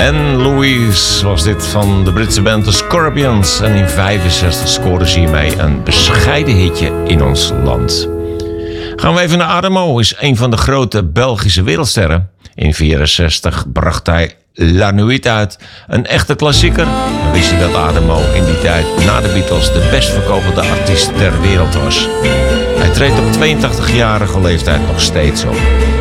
En Louise was dit van de Britse band The Scorpions. En in 1965 scoorde ze hiermee een bescheiden hitje in ons land. Gaan we even naar Ademo, is een van de grote Belgische wereldsterren. In 1964 bracht hij La Nuit uit, een echte klassieker. We wisten dat Ademo in die tijd na de Beatles de best verkopende artiest ter wereld was. Hij treedt op 82-jarige leeftijd nog steeds op.